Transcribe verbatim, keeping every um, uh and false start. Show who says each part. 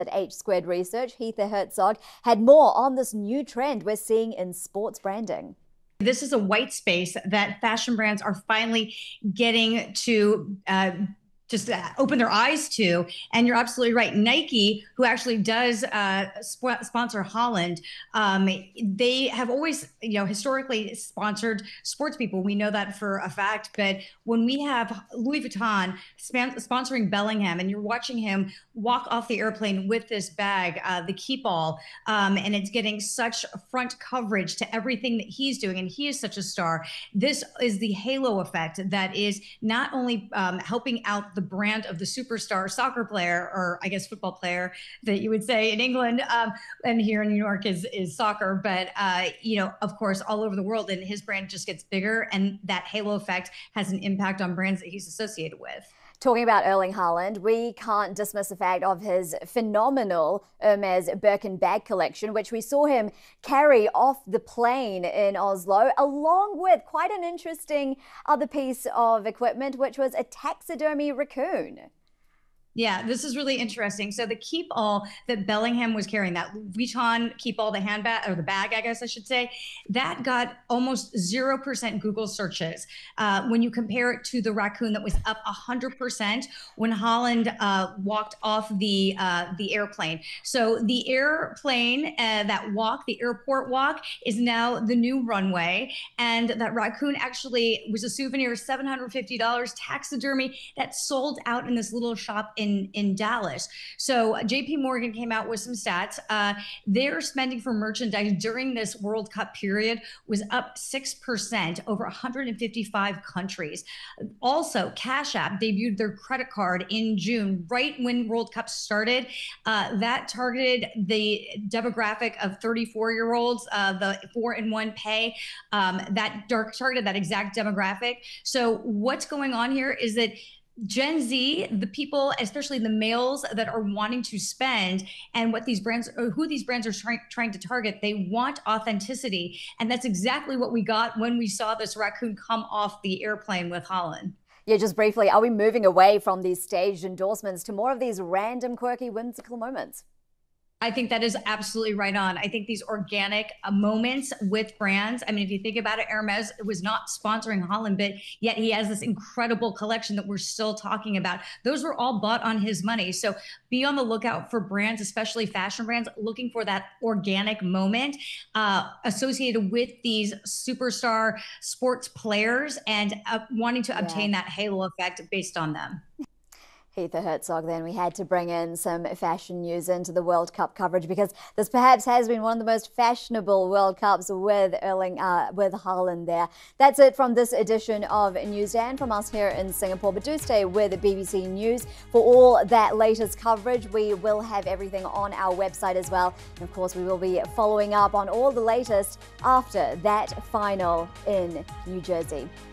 Speaker 1: At H Squared Research, Heather Herzog had more on this new trend we're seeing in sports branding.
Speaker 2: This is a white space that fashion brands are finally getting to uh, just uh, open their eyes to. And you're absolutely right. Nike, who actually does uh, sp- sponsor Holland, um, they have always, you know, historically sponsored sports people. We know that for a fact. But when we have Louis Vuitton span- sponsoring Bellingham, and you're watching him walk off the airplane with this bag, uh, the Keepall, um, and it's getting such front coverage to everything that he's doing, and he is such a star. This is the halo effect that is not only um, helping out the brand of the superstar soccer player, or I guess football player that you would say in England, um, and here in New York is is soccer, but uh, you know, of course, all over the world, and his brand just gets bigger, and that halo effect has an impact on brands that he's associated with.
Speaker 1: Talking about Erling Haaland, we can't dismiss the fact of his phenomenal Hermes Birkin bag collection, which we saw him carry off the plane in Oslo, along with quite an interesting other piece of equipment, which was a taxidermy raccoon.
Speaker 2: Yeah, this is really interesting. So the Keepall that Bellingham was carrying, that Vuitton Keepall, the handbag or the bag, I guess I should say, that got almost zero percent Google searches. Uh, when you compare it to the raccoon that was up one hundred percent when Haaland uh, walked off the uh, the airplane. So the airplane, uh, that walk, the airport walk, is now the new runway. And that raccoon actually was a souvenir, seven hundred fifty dollars taxidermy that sold out in this little shop in, in Dallas. So J P Morgan came out with some stats. Uh, their spending for merchandise during this World Cup period was up six percent over one hundred fifty-five countries. Also, Cash App debuted their credit card in June, right when World Cup started. Uh, that targeted the demographic of thirty-four-year-olds, uh, the four in one pay. Um, that dark targeted that exact demographic. So what's going on here is that Gen Z, the people, especially the males that are wanting to spend, and what these brands, or who these brands are trying, trying to target, they want authenticity. And that's exactly what we got when we saw this raccoon come off the airplane with Haaland.
Speaker 1: Yeah, just briefly, are we moving away from these staged endorsements to more of these random, quirky, whimsical moments?
Speaker 2: I think that is absolutely right on. I think these organic uh, moments with brands. I mean, if you think about it, Hermes was not sponsoring Haaland, but yet he has this incredible collection that we're still talking about. Those were all bought on his money. So be on the lookout for brands, especially fashion brands, looking for that organic moment uh, associated with these superstar sports players, and uh, wanting to
Speaker 1: Yeah.
Speaker 2: obtain that halo effect based on them.
Speaker 1: Heather Herzog, then we had to bring in some fashion news into the World Cup coverage, because this perhaps has been one of the most fashionable World Cups with Erling, uh, with Haaland there. That's it from this edition of Newsday from us here in Singapore. But do stay with B B C News for all that latest coverage. We will have everything on our website as well. And of course, we will be following up on all the latest after that final in New Jersey.